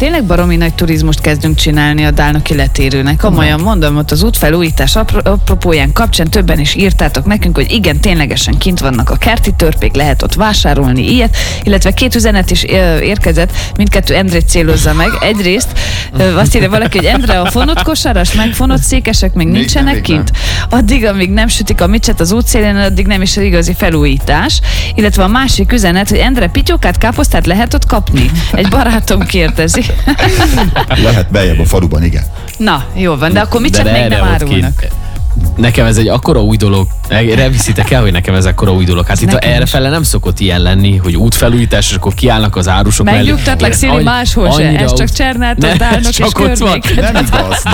tényleg baromi nagy turizmust kezdünk csinálni a Dálnoki letérőnek. Komolyan mondom, ott az útfelújítás apropóján kapcsán többen is írtátok nekünk, hogy igen, ténylegesen kint vannak a kerti törpék, lehet ott vásárolni ilyet, illetve 2 üzenet is érkezett, mindkettő Endrét célozza meg. Egyrészt azt írja valaki, hogy Endre, a fonott kosaras, meg fonott székesek még nincsenek kint. Addig, amíg nem sütik a micset az útszélén, addig nem is igazi felújítás. Illetve a másik üzenet, hogy Endre, pityókát, káposztát lehet ott kapni? Egy barátom kérdezi. Lehet beljebb a faluban, igen. Na, jó van, de akkor micset még nem árulnak. Nekem ez egy akkora új dolog. Erre viszitek el, hogy nekem ez akkora új dolog. Hát itt errefele nem szokott ilyen lenni, hogy útfelújítás, és akkor kiállnak az árusok mellé. Megnyugtatlak, Szili, máshol se. Ez csak Csernáton, Dálnok és környék. Nem igaz,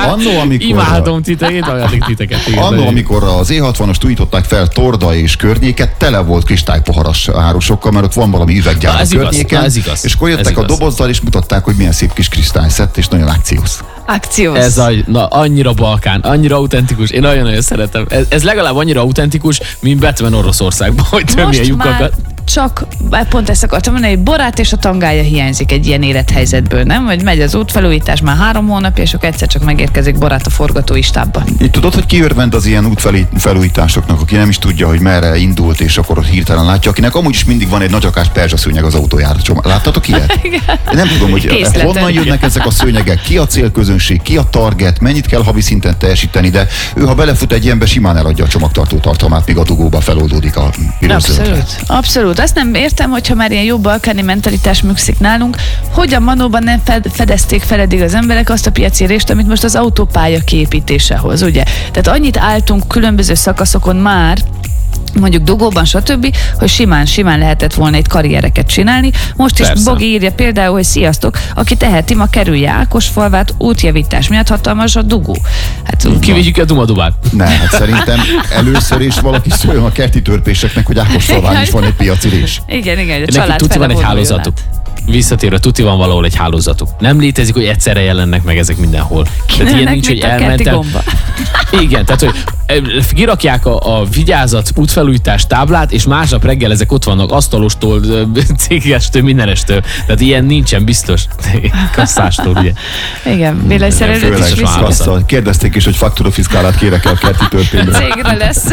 Imádom titeket. Annó, amikor az E60-ost újították fel Torda és környéket, tele volt kristálypoharas árusokkal, mert ott van valami üveggyár a környéken. És akkor jöttek a dobozzal, és mutatták, hogy milyen szép kis kristályszett, és nagyon akciós. Ez annyira Balkán, annyira autentikus. Én nagyon-nagyon szeretem. Ez legalább annyira autentikus, mint Batman Oroszországban, hogy tömje a lyukakat. Csak pont ezt akartam mondani, hogy Borát és a tangája hiányzik egy ilyen élethelyzetből, nem? Hogy megy az útfelújítás már 3 hónapja, és akkor egyszer csak megérkezik Borát a forgatói stábban. Tudod, hogy ki örvend az ilyen útfelújításoknak, aki nem is tudja, hogy merre indult, és akkor hirtelen látja, akinek amúgy is mindig van egy nagyakás perzsaszőnyeg az autójára. Láttatok ilyet? Én nem tudom, hogy honnan jönnek ezek a szőnyegek, ki a célközönség, ki a target, mennyit kell havi szinten teljesíteni, de ő, ha belefut egy ilyenbe, simán eladja a csomagtartó tartalmát, míg a dugóba feloldódik a piros. Abszolút. Azt nem értem, hogyha már ilyen jó balkáni mentalitás műkszik nálunk, hogy a manóban nem fedezték fel eddig az emberek azt a piaci részt, amit most az autópálya kiépítése hoz, ugye? Tehát annyit álltunk különböző szakaszokon már, mondjuk dugóban, stb., hogy simán lehetett volna itt karriereket csinálni. Most is Bogi írja például, hogy sziasztok, aki teheti, ma kerülje Ákosfalvát, útjavítás miatt hatalmas a dugó. Hát, kivigyük a Dumadubát. Ne, hát szerintem először is valaki szóljon a kerti törpéseknek, hogy Ákosfalván is van egy piaci rés. Igen, a család tuti van egy hálózatuk. Visszatérve, tuti van valahol egy hálózatuk. Nem létezik, hogy egyszerre jelennek meg ezek mindenhol. Tehát ilyen nincs, hogy elmentem. Igen, tehát hogy kirakják a vigyázat útfelújítás táblát, és másnap reggel ezek ott vannak asztalostól, cégestől, mindenestől. Tehát ilyen nincsen biztos. Kasszástól, ugye. Igen, villanyszerelőt is viszont. Kérdezték is, hogy fakturafiszkálát kérek el a kerti törpényre. Cégre lesz.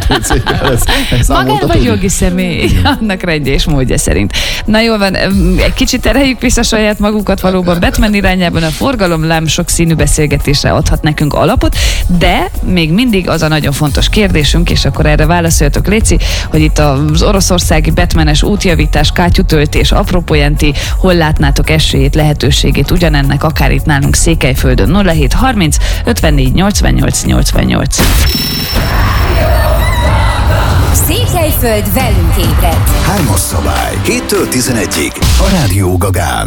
Magán vagy jogi személy, annak rendje és módja szerint. Na jól van, egy kicsit terheljük vissza saját magunkat valóban Batman irányában, a forgalomlám sok színű beszélgetésre adhat nekünk alapot, de még mindig az a nagyon fontos kérdésünk, és akkor erre válaszoljatok, léci, hogy itt az oroszországi Batmanes útjavítás, kátyutöltés, apropójánti, hol látnátok esélyét, lehetőségét ugyanennek, akár itt nálunk Székelyföldön 0730 54 88 88. Székelyföld velünk ébred. 3-as szabály. 7-től 11-ig. A Rádió Gagán.